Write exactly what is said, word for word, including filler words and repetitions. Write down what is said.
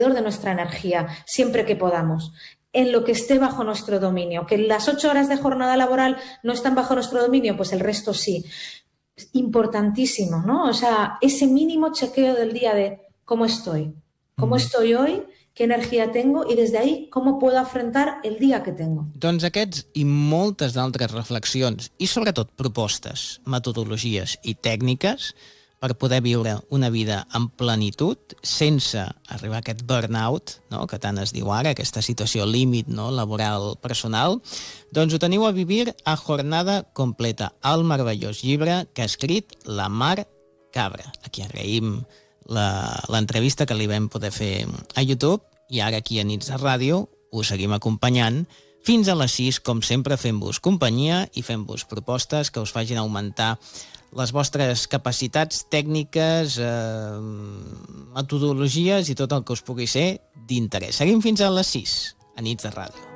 de nuestra energía siempre que podamos, en lo que esté bajo nuestro dominio. Que las ocho horas de jornada laboral no están bajo nuestro dominio, pues el resto sí. Es importantísimo, ¿no? O sea, ese mínimo chequeo del día de cómo estoy, cómo estoy hoy, qué energia tengo i des d'ahí com puedo afrontar el dia que tengo. Doncs aquests i moltes d'altres reflexions i sobretot propostes, metodologies i tècniques per poder viure una vida en plenitud sense arribar a aquest burnout, no?, que tant es diu ara, aquesta situació límit, no?, laboral personal, doncs ho teniu a Vivir a Jornada Completa, el meravellós llibre que ha escrit la Mar Cabra, a qui agraïm l'entrevista que li vam poder fer a YouTube, i ara aquí a Nits de Ràdio us seguim acompanyant fins a les sis, com sempre, fent-vos companyia i fent-vos propostes que us facin augmentar les vostres capacitats tècniques, eh, metodologies i tot el que us pugui ser d'interès. Seguim fins a les sis, a Nits de Ràdio.